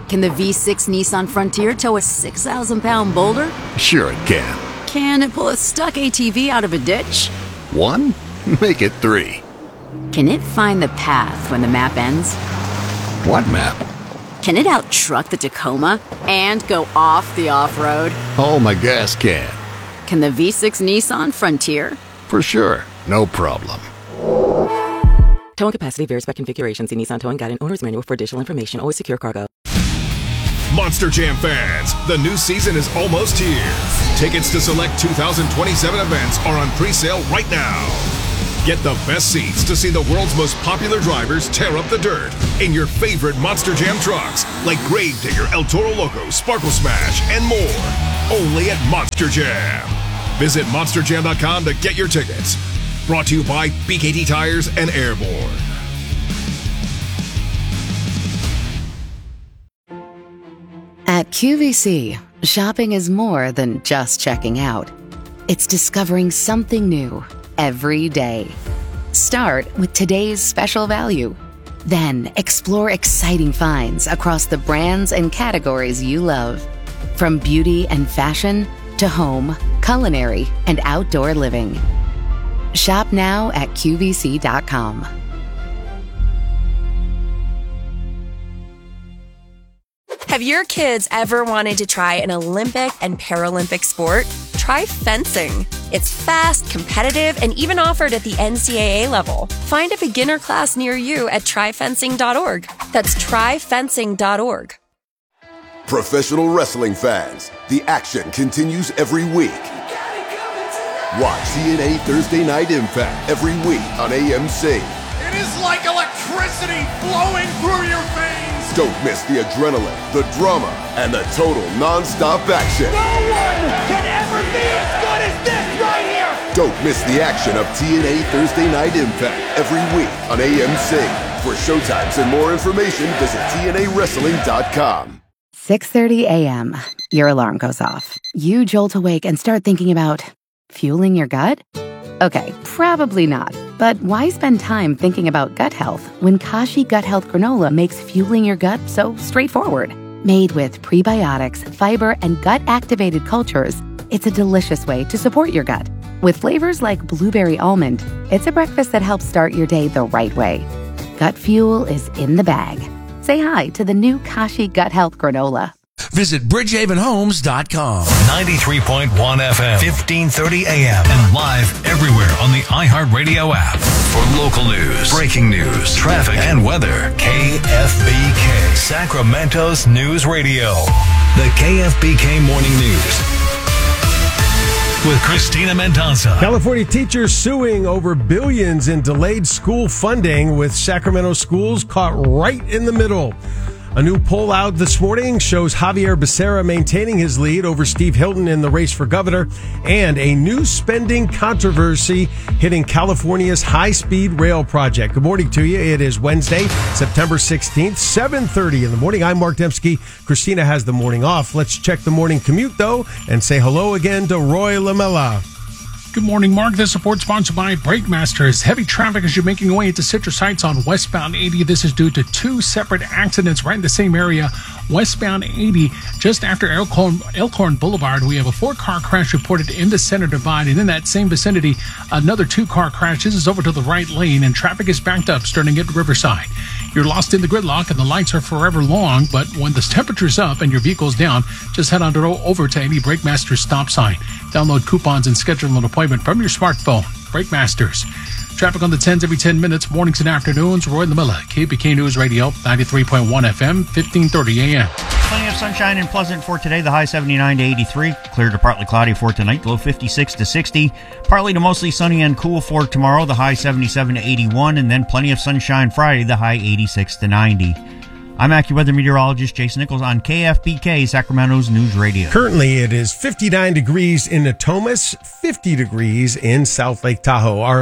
S3: Can the V six Nissan Frontier tow a six thousand pound boulder?
S14: Sure it can.
S3: Can it pull a stuck A T V out of a ditch?
S14: One? Make it three.
S3: Can it find the path when the map ends?
S14: What map?
S3: Can it out-truck the Tacoma and go off the off-road?
S14: Oh, my gas can.
S3: Can the V six Nissan Frontier?
S14: For sure. No problem.
S10: Towing capacity varies by configuration. See Nissan Towing Guide and Owner's Manual for additional information. Always secure cargo.
S14: Monster Jam fans, the new season is almost here. Tickets to select two thousand twenty-seven events are on pre-sale right now. Get the best seats to see the world's most popular drivers tear up the dirt in your favorite Monster Jam trucks, like Gravedigger, El Toro Loco, Sparkle Smash, and more. Only at Monster Jam. Visit monster jam dot com to get your tickets. Brought to you by B K T Tires and Airborne.
S12: At Q V C, shopping is more than just checking out. It's discovering something new every day. Start with today's special value. Then explore exciting finds across the brands and categories you love. From beauty and fashion to home, culinary, and outdoor living. Shop now at Q V C dot com.
S13: Have your kids ever wanted to try an Olympic and Paralympic sport? Try fencing. It's fast, competitive, and even offered at the N C double A level. Find a beginner class near you at try fencing dot org. That's try fencing dot org.
S20: Professional wrestling fans, the action continues every week. Watch T N A Thursday Night Impact every week on A M C.
S21: It is like electricity flowing through your veins.
S20: Don't miss the adrenaline, the drama, and the total non-stop action.
S21: No one can ever be as good as this right here.
S20: Don't miss the action of T N A Thursday Night Impact every week on A M C. For showtimes and more information, visit T N A wrestling dot com.
S12: six thirty a.m. Your alarm goes off. You jolt awake and start thinking about fueling your gut? Okay, probably not. But why spend time thinking about gut health when Kashi Gut Health Granola makes fueling your gut so straightforward? Made with prebiotics, fiber, and gut-activated cultures, it's a delicious way to support your gut. With flavors like blueberry almond, it's a breakfast that helps start your day the right way. Gut fuel is in the bag. Say hi to the new Kashi Gut Health Granola.
S22: Visit bridgehaven homes dot com.
S8: ninety-three point one F M, fifteen thirty A M, and live everywhere on the iHeartRadio app. For local news, breaking news, traffic, and weather, K F B K, Sacramento's News Radio. The K F B K Morning News with Christina Mendonça.
S2: California teachers suing over billions in delayed school funding, with Sacramento schools caught right in the middle. A new poll out this morning shows Javier Becerra maintaining his lead over Steve Hilton in the race for governor, and a new spending controversy hitting California's high-speed rail project. Good morning to you. It is Wednesday, September sixteenth, seven thirty in the morning. I'm Mark Dembski. Christina has the morning off. Let's check the morning commute, though, and say hello again to Roy Lamella.
S4: Good morning, Mark. This report sponsored by Brakemasters. Heavy traffic as you're making your way into Citrus Heights on westbound eighty. This is due to two separate accidents right in the same area. Westbound eighty, just after Elkhorn, Elkhorn Boulevard, we have a four-car crash reported in the center divide. And in that same vicinity, another two-car crash. This is over to the right lane, and traffic is backed up starting at Riverside. You're lost in the gridlock, and the lights are forever long, but when the temperature's up and your vehicle's down, just head on over to any Brakemasters stop sign. Download coupons and schedule an appointment from your smartphone. Brakemasters. Traffic on the tens every ten minutes, mornings and afternoons. Roy Lamella, K B K News Radio, ninety-three point one F M, fifteen thirty A M.
S9: Plenty of sunshine and pleasant for today. The high seventy-nine to eighty-three. Clear to partly cloudy for tonight. Low fifty-six to sixty. Partly to mostly sunny and cool for tomorrow. The high seventy-seven to eighty-one. And then plenty of sunshine Friday. The high eighty-six to ninety. I'm AccuWeather meteorologist Jason Nichols on K F B K, Sacramento's News Radio.
S2: Currently, it is fifty-nine degrees in Natomas, fifty degrees in South Lake Tahoe. Our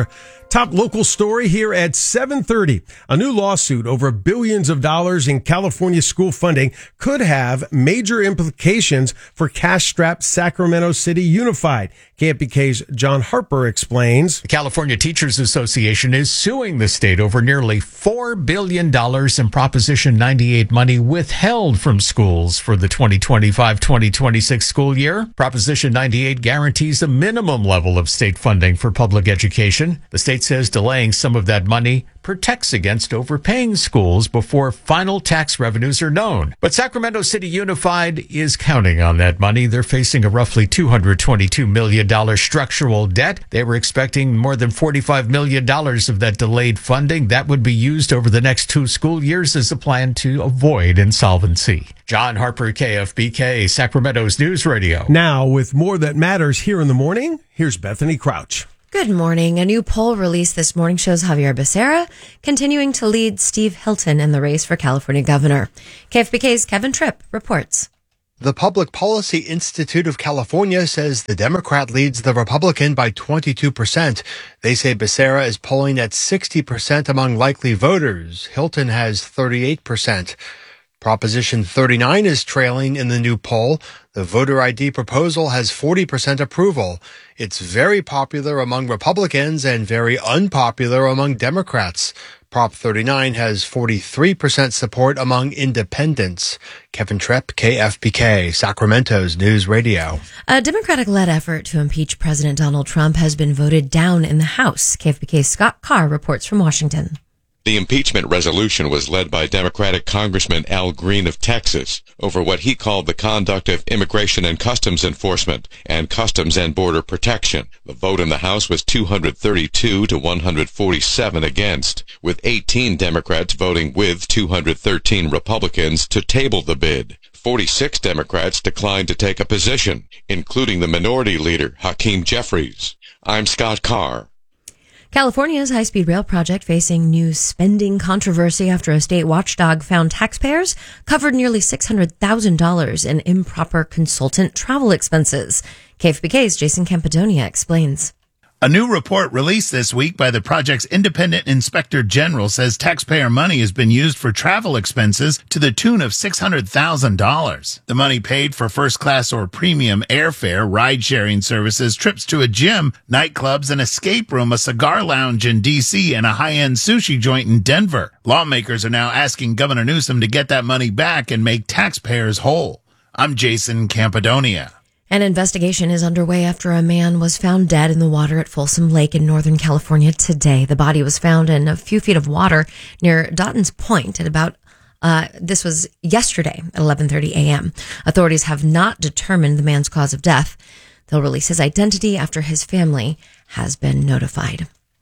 S2: Top local story here at seven thirty. A new lawsuit over billions of dollars in California school funding could have major implications for cash-strapped Sacramento City Unified. K F B K's John Harper explains.
S15: The California Teachers Association is suing the state over nearly four billion dollars in Proposition ninety-eight money withheld from schools for the twenty twenty-five twenty twenty-six school year. Proposition ninety-eight guarantees a minimum level of state funding for public education. The state says delaying some of that money protects against overpaying schools before final tax revenues are known. But Sacramento City Unified is counting on that money. They're facing a roughly two hundred twenty-two million dollars structural debt. They were expecting more than forty-five million dollars of that delayed funding. That would be used over the next two school years as a plan to avoid insolvency. John Harper, K F B K, Sacramento's News Radio.
S2: Now, with more that matters here in the morning, here's Bethany Crouch.
S1: Good morning. A new poll released this morning shows Javier Becerra continuing to lead Steve Hilton in the race for California governor. K F B K's Kevin Tripp reports.
S16: The Public Policy Institute of California says the Democrat leads the Republican by twenty-two percent. They say Becerra is polling at sixty percent among likely voters. Hilton has thirty-eight percent. Proposition thirty-nine is trailing in the new poll. The voter I D proposal has forty percent approval. It's very popular among Republicans and very unpopular among Democrats. Prop thirty-nine has forty-three percent support among independents. Kevin Tripp, K F B K, Sacramento's News Radio.
S1: A Democratic-led effort to impeach President Donald Trump has been voted down in the House. K F B K's Scott Carr reports from Washington.
S23: The impeachment resolution was led by Democratic Congressman Al Green of Texas over what he called the conduct of Immigration and Customs Enforcement and Customs and Border Protection. The vote in the House was two hundred thirty-two to one hundred forty-seven against, with eighteen Democrats voting with two hundred thirteen Republicans to table the bid. forty-six Democrats declined to take a position, including the Minority Leader, Hakeem Jeffries. I'm Scott Carr.
S1: California's high-speed rail project facing new spending controversy after a state watchdog found taxpayers covered nearly six hundred thousand dollars in improper consultant travel expenses. K F B K's Jason Campidonia explains.
S24: A new report released this week by the project's independent inspector general says taxpayer money has been used for travel expenses to the tune of six hundred thousand dollars. The money paid for first class or premium airfare, ride-sharing services, trips to a gym, nightclubs, an escape room, a cigar lounge in D C, and a high-end sushi joint in Denver. Lawmakers are now asking Governor Newsom to get that money back and make taxpayers whole. I'm Jason Campidonia.
S1: An investigation is underway after a man was found dead in the water at Folsom Lake in Northern California today. The body was found in a few feet of water near Dottons Point at about, uh, this was yesterday at eleven thirty a.m. Authorities have not determined the man's cause of death. They'll release his identity after his family has been notified.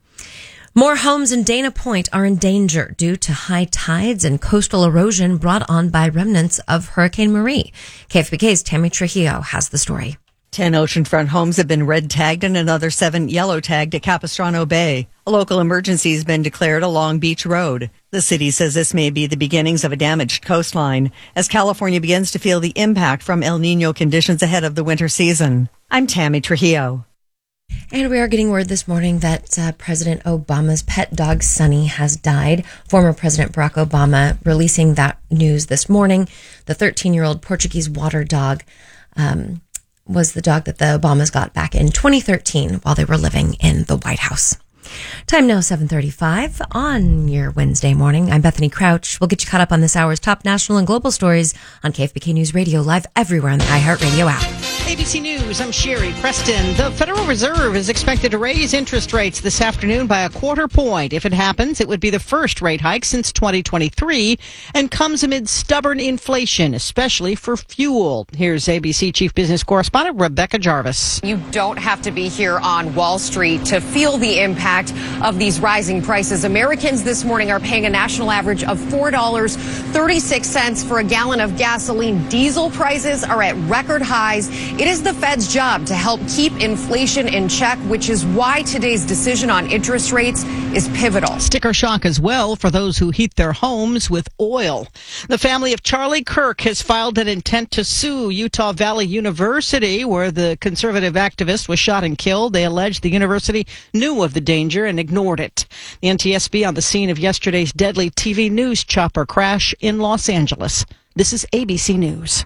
S1: More homes in Dana Point are in danger due to high tides and coastal erosion brought on by remnants of Hurricane Marie. K F B K's Tammy Trujillo has the story.
S25: Ten oceanfront homes have been red tagged and another seven yellow tagged at Capistrano Bay. A local emergency has been declared along Beach Road. The city says this may be the beginnings of a damaged coastline as California begins to feel the impact from El Nino conditions ahead of the winter season. I'm Tammy Trujillo.
S1: And we are getting word this morning that uh, President Obama's pet dog, Sunny, has died. Former President Barack Obama releasing that news this morning. The thirteen-year-old Portuguese water dog um, was the dog that the Obamas got back in twenty thirteen while they were living in the White House. Time now, seven thirty-five on your Wednesday morning. I'm Bethany Crouch. We'll get you caught up on this hour's top national and global stories on K F B K News Radio, live everywhere on the iHeartRadio app.
S26: A B C News, I'm Sherry Preston. The Federal Reserve is expected to raise interest rates this afternoon by a quarter point. If it happens, it would be the first rate hike since twenty twenty-three and comes amid stubborn inflation, especially for fuel. Here's A B C Chief Business Correspondent Rebecca Jarvis.
S27: You don't have to be here on Wall Street to feel the impact of these rising prices. Americans this morning are paying a national average of four dollars and thirty-six cents for a gallon of gasoline. Diesel prices are at record highs It is the Fed's job to help keep inflation in check, which is why today's decision on interest rates is pivotal.
S26: Sticker shock as well for those who heat their homes with oil. The family of Charlie Kirk has filed an intent to sue Utah Valley University, where the conservative activist was shot and killed. They allege the university knew of the danger and ignored it. The N T S B on the scene of yesterday's deadly T V news chopper crash in Los Angeles. This is A B C News.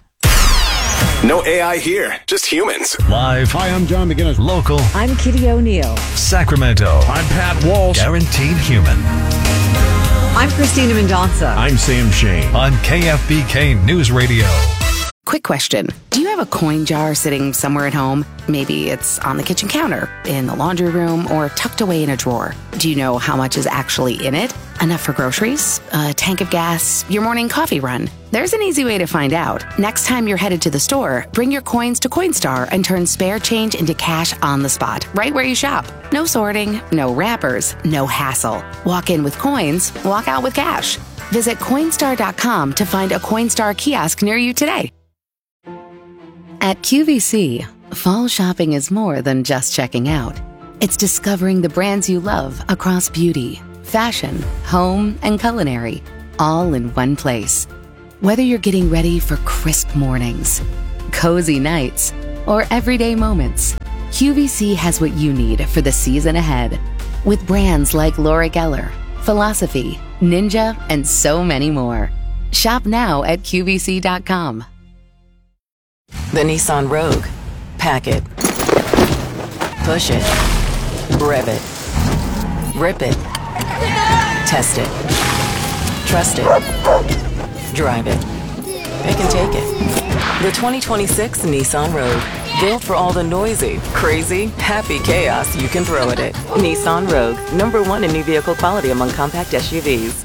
S14: No A I here, just humans.
S8: Live. Hi, I'm John McGinnis. Local.
S5: I'm Kitty O'Neill.
S8: Sacramento. I'm Pat Walsh. Guaranteed human.
S5: I'm Christina Mendonça.
S8: I'm Sam Shane. On K F B K News Radio.
S12: Quick question. Do you have a coin jar sitting somewhere at home? Maybe it's on the kitchen counter, in the laundry room, or tucked away in a drawer. Do you know how much is actually in it? Enough for groceries, a tank of gas, your morning coffee run? There's an easy way to find out. Next time you're headed to the store, bring your coins to Coinstar and turn spare change into cash on the spot, right where you shop. No sorting, no wrappers, no hassle. Walk in with coins, walk out with cash. Visit Coinstar dot com to find a Coinstar kiosk near you today. At Q V C, fall shopping is more than just checking out. It's discovering the brands you love across beauty, fashion, home, and culinary, all in one place. Whether you're getting ready for crisp mornings, cozy nights, or everyday moments, Q V C has what you need for the season ahead. With brands like Laura Geller, Philosophy, Ninja, and so many more. Shop now at Q V C dot com.
S10: The Nissan Rogue. Pack it. Push it. Rev it. Rip it. Test it. Trust it. Drive it. Pick and take it. The twenty twenty-six Nissan Rogue. Built for all the noisy, crazy, happy chaos you can throw at it. Nissan Rogue. Number one in new vehicle quality among compact S U Vs.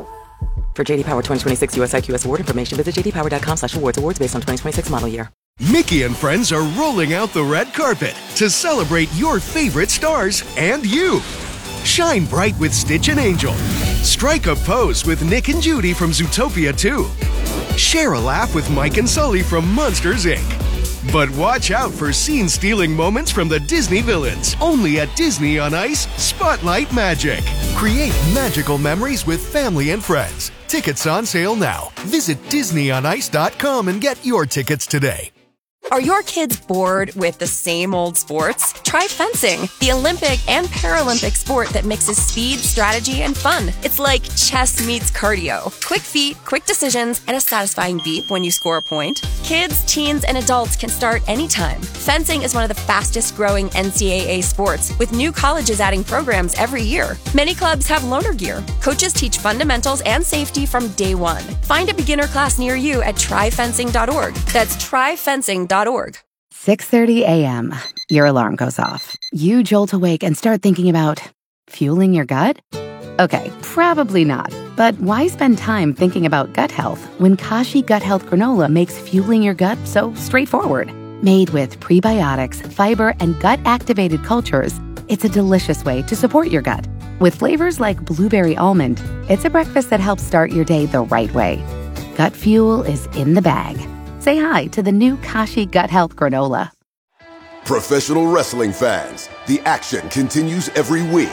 S10: For J D Power twenty twenty-six U S I Q S award information, visit j d power dot com slash awards. Awards based on twenty twenty-six model year.
S6: Mickey and friends are rolling out the red carpet to celebrate your favorite stars and you. Shine bright with Stitch and Angel. Strike a pose with Nick and Judy from Zootopia two. Share a laugh with Mike and Sully from Monsters, Incorporated. But watch out for scene-stealing moments from the Disney villains. Only at Disney on Ice, Spotlight Magic. Create magical memories with family and friends. Tickets on sale now. Visit disney on ice dot com and get your tickets today.
S13: Are your kids bored with the same old sports? Try fencing, the Olympic and Paralympic sport that mixes speed, strategy, and fun. It's like chess meets cardio. Quick feet, quick decisions, and a satisfying beep when you score a point. Kids, teens, and adults can start anytime. Fencing is one of the fastest growing N C double A sports, with new colleges adding programs every year. Many clubs have loaner gear. Coaches teach fundamentals and safety from day one. Find a beginner class near you at try fencing dot org. That's try fencing dot org.
S12: six thirty a.m. Your alarm goes off. You jolt awake and start thinking about fueling your gut? Okay, probably not. But why spend time thinking about gut health when Kashi Gut Health Granola makes fueling your gut so straightforward? Made with prebiotics, fiber, and gut-activated cultures, it's a delicious way to support your gut. With flavors like blueberry almond, it's a breakfast that helps start your day the right way. Gut fuel is in the bag. Say hi to the new Kashi Gut Health Granola.
S20: Professional wrestling fans, the action continues every week.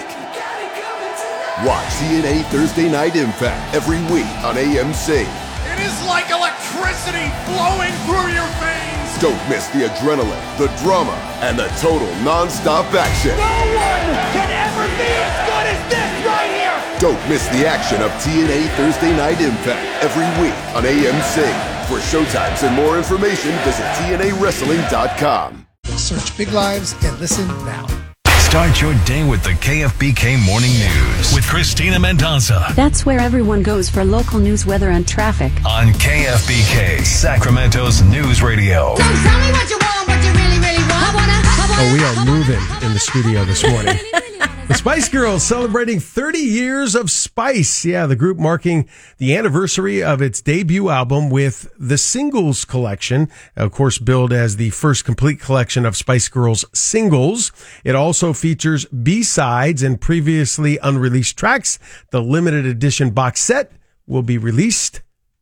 S20: Watch T N A Thursday Night Impact every week on A M C.
S21: It is like electricity flowing through your veins.
S20: Don't miss the adrenaline, the drama, and the total non-stop action.
S21: No one can ever be as good as this right here.
S20: Don't miss the action of T N A Thursday Night Impact every week on A M C. For showtimes and more information, visit T N A wrestling dot com.
S7: Search Big Lives and listen now.
S8: Start your day with the K F B K Morning News with Christina Mendonça
S5: That's where everyone goes for local news, weather, and traffic.
S8: on K F B K, Sacramento's News Radio.
S21: Tell me what you want, what you really, really want. I wanna, I wanna,
S2: Oh, we are moving in the studio this morning. The Spice Girls celebrating thirty years of Spice. Yeah, the group marking the anniversary of its debut album with the Singles Collection, of course, billed as the first complete collection of Spice Girls singles. It also features B-sides and previously unreleased tracks. The limited edition box set will be released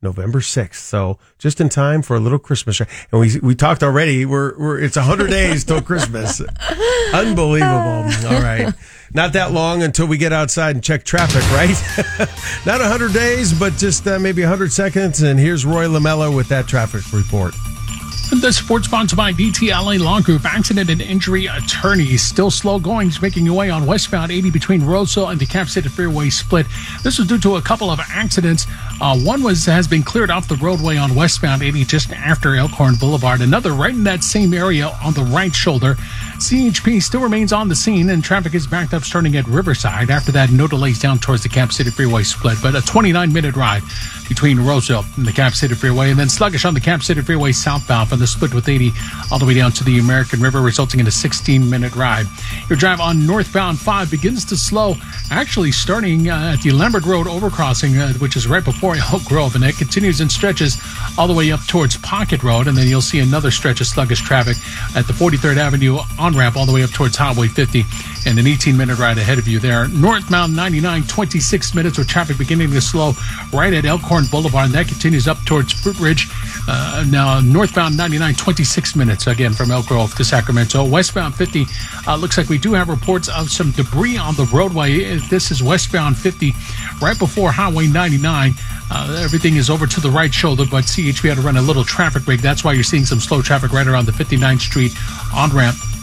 S2: November sixth. So just in time for a little Christmas. And we we talked already. We're we're it's one hundred days till Christmas. Unbelievable. All right. Not that long until we get outside and check traffic, right? Not one hundred days, but just uh, maybe one hundred seconds. And here's Roy Lamello with that traffic report.
S3: The sports sponsored by D T L A Law Group, accident and injury attorneys. Still slow going, making your way on westbound eighty between Roseville and the Cap City Freeway split. This was due to a couple of accidents. Uh, one was has been cleared off the roadway on westbound eighty just after Elkhorn Boulevard. Another right in that same area on the right shoulder. C H P still remains on the scene, and traffic is backed up starting at Riverside. After that, no delays down towards the Cap City Freeway split, but a twenty-nine minute ride between Roseville and the Cap City Freeway, and then sluggish on the Cap City Freeway southbound from the split with eighty all the way down to the American River, resulting in a sixteen minute ride. Your drive on northbound five begins to slow, actually starting uh, at the Lambert Road overcrossing, uh, which is right before Elk Grove, and it continues and stretches all the way up towards Pocket Road, and then you'll see another stretch of sluggish traffic at the forty-third Avenue on-ramp all the way up towards Highway fifty, and an eighteen minute ride ahead of you there. Northbound ninety-nine, twenty-six minutes with traffic beginning to slow right at Elkhorn Boulevard, and that continues up towards Fruit Ridge. Uh, now, northbound ninety-nine, twenty-six minutes, again, from Elk Grove to Sacramento. Westbound fifty, uh, looks like we do have reports of some debris on the roadway. This is westbound fifty, right before Highway ninety-nine. Uh, everything is over to the right shoulder, but C H P had to run a little traffic break. That's why you're seeing some slow traffic right around the fifty-ninth Street on-ramp